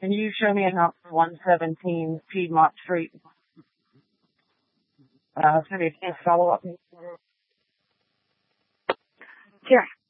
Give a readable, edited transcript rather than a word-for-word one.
Can you show me how 117 Piedmont Street? It's going to be a follow-up. Sure.